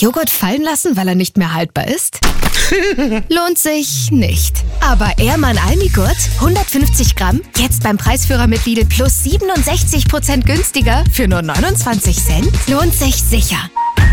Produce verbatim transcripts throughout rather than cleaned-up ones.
Joghurt fallen lassen, weil er nicht mehr haltbar ist? Lohnt sich nicht. Aber Ehrmann Almigurt, hundertfünfzig Gramm, jetzt beim Preisführer mit Lidl Plus siebenundsechzig Prozent günstiger für nur neunundzwanzig Cent? Lohnt sich sicher.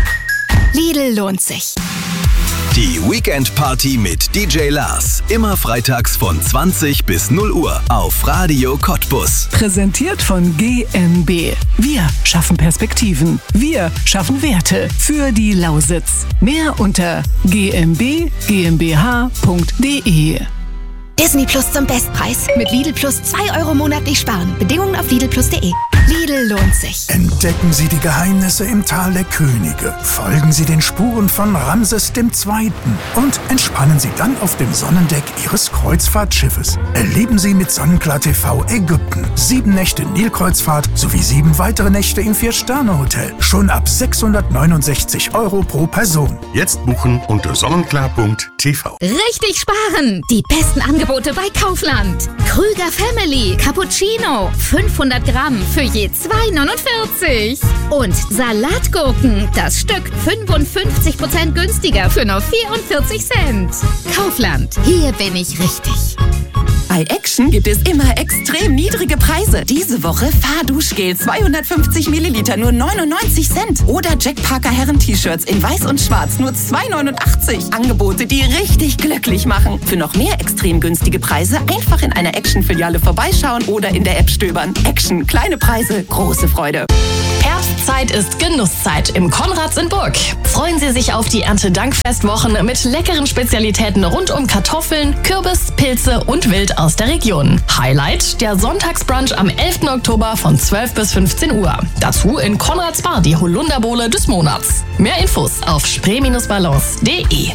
Lidl lohnt sich. Die Weekend Party mit D J Lars. Immer freitags von zwanzig bis null Uhr auf Radio Cottbus. Präsentiert von G M B. Wir schaffen Perspektiven. Wir schaffen Werte für die Lausitz. Mehr unter g m b g m b h punkt d e. Disney Plus zum Bestpreis. Mit Lidl Plus zwei Euro monatlich sparen. Bedingungen auf lidl plus punkt de. Lidl lohnt sich. Entdecken Sie die Geheimnisse im Tal der Könige. Folgen Sie den Spuren von Ramses der Zweite. Und entspannen Sie dann auf dem Sonnendeck Ihres Kreuzfahrtschiffes. Erleben Sie mit Sonnenklar T V Ägypten. Sieben Nächte Nilkreuzfahrt sowie sieben weitere Nächte im Vier-Sterne-Hotel. Schon ab sechshundertneunundsechzig Euro pro Person. Jetzt buchen unter sonnenklar punkt t v. Richtig sparen! Die besten Angebote bei Kaufland. Krüger Family Cappuccino. fünfhundert Gramm für je zwei neunundvierzig. Und Salatgurken. Das Stück fünfundfünfzig Prozent günstiger für nur vierundvierzig Cent. Kaufland. Hier bin ich richtig. Bei Action gibt es immer extrem niedrige Preise. Diese Woche Fahrduschgel zweihundertfünfzig Milliliter nur neunundneunzig Cent. Oder Jack Parker Herren-T-Shirts in weiß und schwarz nur zwei neunundachtzig. Angebote, die richtig glücklich machen. Für noch mehr extrem günstige Preise einfach in einer Action-Filiale vorbeischauen oder in der App stöbern. Action, kleine Preise, große Freude. Herbstzeit ist Genusszeit im Konrads in Burg. Freuen Sie sich auf die Erntedankfestwochen mit leckeren Spezialitäten rund um Kartoffeln, Kürbis, Pilze und Wild aus der Region. Highlight, der Sonntagsbrunch am elften Oktober von zwölf bis fünfzehn Uhr. Dazu in Konrads Bar die Holunderbowle des Monats. Mehr Infos auf spree balance punkt de.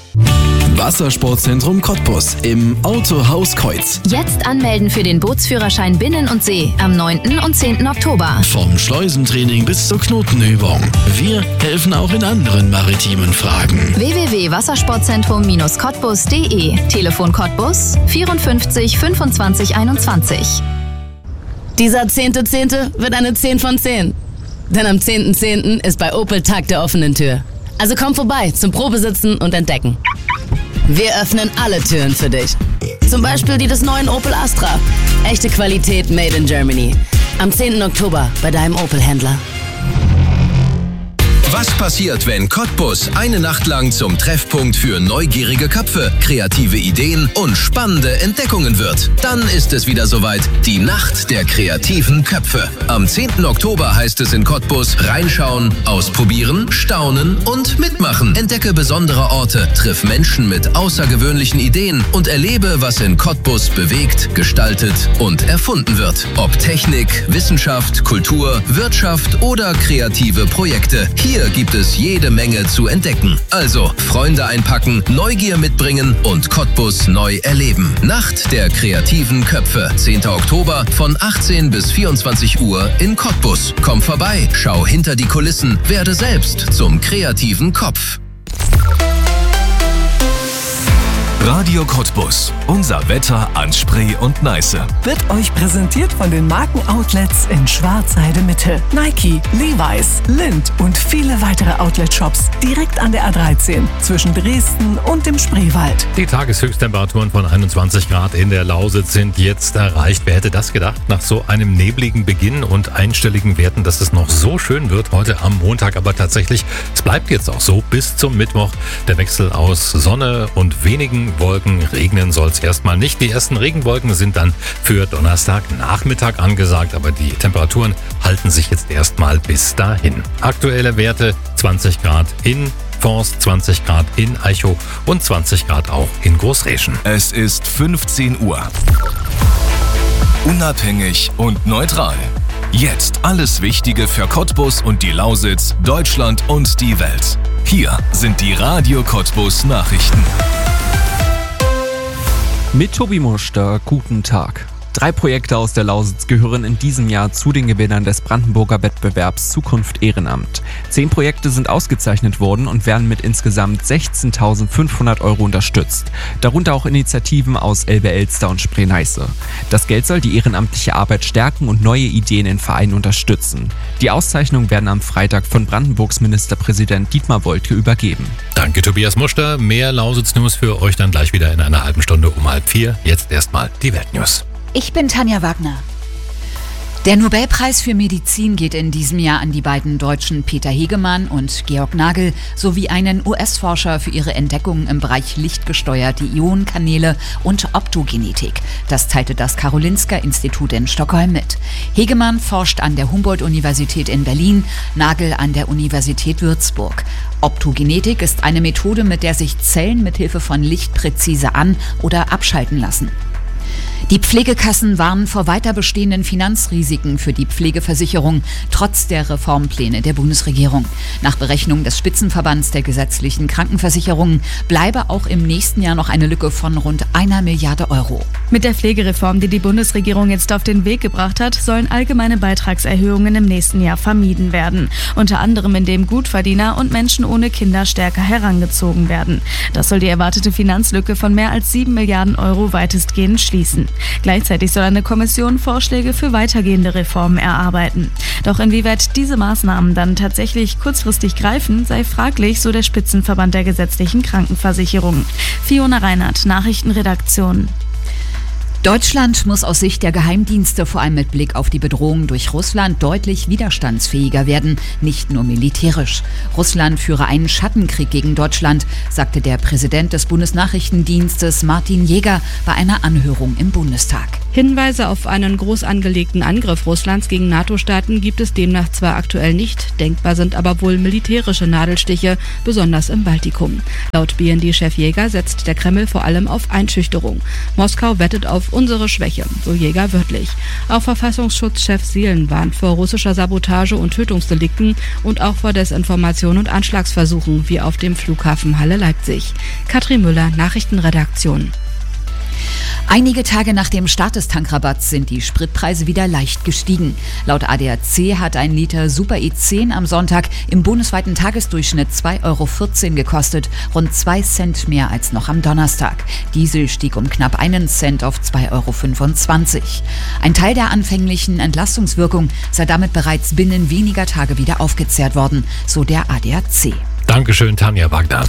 Wassersportzentrum Cottbus im Autohaus Kreuz. Jetzt anmelden für den Bootsführerschein Binnen und See am neunten und zehnten Oktober. Vom Schleusentraining bis zur Knotenübung. Wir helfen auch in anderen maritimen Fragen. w w w punkt wassersportzentrum cottbus punkt de. Telefon Cottbus vierundfünfzig fünfundzwanzig einundzwanzig. Dieser zehnte zehnte wird eine zehn von zehn. Denn am zehnten zehnten ist bei Opel Tag der offenen Tür. Also komm vorbei zum Probesitzen und Entdecken. Wir öffnen alle Türen für dich. Zum Beispiel die des neuen Opel Astra. Echte Qualität made in Germany. Am zehnten Oktober bei deinem Opel-Händler. Was passiert, wenn Cottbus eine Nacht lang zum Treffpunkt für neugierige Köpfe, kreative Ideen und spannende Entdeckungen wird? Dann ist es wieder soweit, die Nacht der kreativen Köpfe. Am zehnten Oktober heißt es in Cottbus reinschauen, ausprobieren, staunen und mitmachen. Entdecke besondere Orte, triff Menschen mit außergewöhnlichen Ideen und erlebe, was in Cottbus bewegt, gestaltet und erfunden wird. Ob Technik, Wissenschaft, Kultur, Wirtschaft oder kreative Projekte. Hier gibt es jede Menge zu entdecken. Also Freunde einpacken, Neugier mitbringen und Cottbus neu erleben. Nacht der kreativen Köpfe. zehnten Oktober von achtzehn bis vierundzwanzig Uhr in Cottbus. Komm vorbei, schau hinter die Kulissen, werde selbst zum kreativen Kopf. Radio Cottbus. Unser Wetter an Spree und Neiße. Wird euch präsentiert von den Markenoutlets in Schwarzheide Mitte. Nike, Levi's, Lindt und viele weitere Outlet-Shops direkt an der A dreizehn zwischen Dresden und dem Spreewald. Die Tageshöchsttemperaturen von einundzwanzig Grad in der Lausitz sind jetzt erreicht. Wer hätte das gedacht? Nach so einem nebligen Beginn und einstelligen Werten, dass es noch so schön wird heute am Montag. Aber tatsächlich, es bleibt jetzt auch so bis zum Mittwoch. Der Wechsel aus Sonne und wenigen Wolken, regnen soll es erstmal nicht. Die ersten Regenwolken sind dann für Donnerstagnachmittag angesagt, aber die Temperaturen halten sich jetzt erstmal bis dahin. Aktuelle Werte zwanzig Grad in Forst, zwanzig Grad in Eichow und zwanzig Grad auch in Großreschen. Es ist fünfzehn Uhr. Unabhängig und neutral. Jetzt alles Wichtige für Cottbus und die Lausitz, Deutschland und die Welt. Hier sind die Radio Cottbus Nachrichten. Mit Tobi Muster, guten Tag. Drei Projekte aus der Lausitz gehören in diesem Jahr zu den Gewinnern des Brandenburger Wettbewerbs Zukunft Ehrenamt. Zehn Projekte sind ausgezeichnet worden und werden mit insgesamt sechzehntausendfünfhundert Euro unterstützt. Darunter auch Initiativen aus Elbe-Elster und Spree-Neiße. Das Geld soll die ehrenamtliche Arbeit stärken und neue Ideen in Vereinen unterstützen. Die Auszeichnungen werden am Freitag von Brandenburgs Ministerpräsident Dietmar Woidke übergeben. Danke, Tobias Muster. Mehr Lausitz-News für euch dann gleich wieder in einer halben Stunde um halb vier. Jetzt erstmal die Weltnews. Ich bin Tanja Wagner. Der Nobelpreis für Medizin geht in diesem Jahr an die beiden Deutschen Peter Hegemann und Georg Nagel sowie einen U S-Forscher für ihre Entdeckungen im Bereich lichtgesteuerte Ionenkanäle und Optogenetik. Das teilte das Karolinska-Institut in Stockholm mit. Hegemann forscht an der Humboldt-Universität in Berlin, Nagel an der Universität Würzburg. Optogenetik ist eine Methode, mit der sich Zellen mithilfe von Licht präzise an- oder abschalten lassen. Die Pflegekassen warnen vor weiter bestehenden Finanzrisiken für die Pflegeversicherung, trotz der Reformpläne der Bundesregierung. Nach Berechnung des Spitzenverbands der gesetzlichen Krankenversicherungen bleibe auch im nächsten Jahr noch eine Lücke von rund einer Milliarde Euro. Mit der Pflegereform, die die Bundesregierung jetzt auf den Weg gebracht hat, sollen allgemeine Beitragserhöhungen im nächsten Jahr vermieden werden. Unter anderem, indem Gutverdiener und Menschen ohne Kinder stärker herangezogen werden. Das soll die erwartete Finanzlücke von mehr als sieben Milliarden Euro weitestgehend schließen. Gleichzeitig soll eine Kommission Vorschläge für weitergehende Reformen erarbeiten. Doch inwieweit diese Maßnahmen dann tatsächlich kurzfristig greifen, sei fraglich, so der Spitzenverband der gesetzlichen Krankenversicherung. Fiona Reinhardt, Nachrichtenredaktion. Deutschland muss aus Sicht der Geheimdienste vor allem mit Blick auf die Bedrohung durch Russland deutlich widerstandsfähiger werden, nicht nur militärisch. Russland führe einen Schattenkrieg gegen Deutschland, sagte der Präsident des Bundesnachrichtendienstes Martin Jäger bei einer Anhörung im Bundestag. Hinweise auf einen groß angelegten Angriff Russlands gegen NATO-Staaten gibt es demnach zwar aktuell nicht, denkbar sind aber wohl militärische Nadelstiche, besonders im Baltikum. Laut B N D-Chef Jäger setzt der Kreml vor allem auf Einschüchterung. Moskau wettet auf unsere Schwäche, so Jäger wörtlich. Auch Verfassungsschutzchef Seelen warnt vor russischer Sabotage und Tötungsdelikten und auch vor Desinformation und Anschlagsversuchen, wie auf dem Flughafen Halle-Leipzig. Katrin Müller, Nachrichtenredaktion. Einige Tage nach dem Start des Tankrabatts sind die Spritpreise wieder leicht gestiegen. Laut A D A C hat ein Liter Super E zehn am Sonntag im bundesweiten Tagesdurchschnitt zwei Euro vierzehn gekostet, rund zwei Cent mehr als noch am Donnerstag. Diesel stieg um knapp einen Cent auf zwei Euro fünfundzwanzig. Ein Teil der anfänglichen Entlastungswirkung sei damit bereits binnen weniger Tage wieder aufgezehrt worden, so der A D A C. Dankeschön, Tanja Wagner.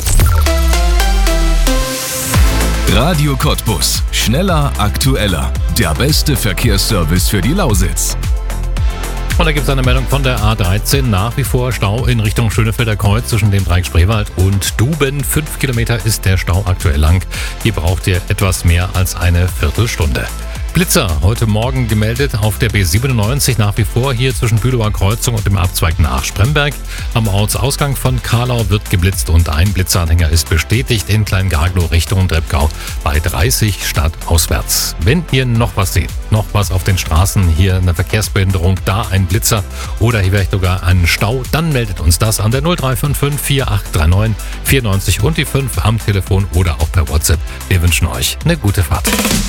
Radio Cottbus. Schneller, aktueller. Der beste Verkehrsservice für die Lausitz. Und da gibt es eine Meldung von der A dreizehn. Nach wie vor Stau in Richtung Schönefelder Kreuz zwischen dem Dreieck Spreewald und Duben. Fünf Kilometer ist der Stau aktuell lang. Hier braucht ihr etwas mehr als eine Viertelstunde. Blitzer heute Morgen gemeldet auf der B siebenundneunzig, nach wie vor hier zwischen Bülower Kreuzung und dem Abzweig nach Spremberg. Am Ortsausgang von Karlau wird geblitzt und ein Blitzeranhänger ist bestätigt in Kleingarglow Richtung Drebgau bei dreißig stadtauswärts. Wenn ihr noch was seht, noch was auf den Straßen, hier eine Verkehrsbehinderung, da ein Blitzer oder hier vielleicht sogar einen Stau, dann meldet uns das an der null drei fünf fünf vier acht drei neun vier neun und die fünf am Telefon oder auch per WhatsApp. Wir wünschen euch eine gute Fahrt.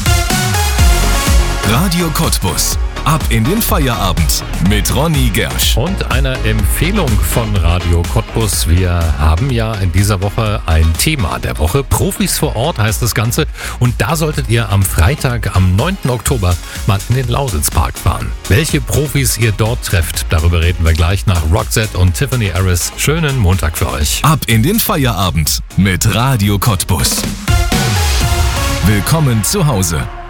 Radio Cottbus. Ab in den Feierabend mit Ronny Gersch. Und eine Empfehlung von Radio Cottbus. Wir haben ja in dieser Woche ein Thema der Woche. Profis vor Ort heißt das Ganze. Und da solltet ihr am Freitag, am neunten Oktober, mal in den Lausitzpark fahren. Welche Profis ihr dort trefft, darüber reden wir gleich nach Roxette und Tiffany Harris. Schönen Montag für euch. Ab in den Feierabend mit Radio Cottbus. Willkommen zu Hause.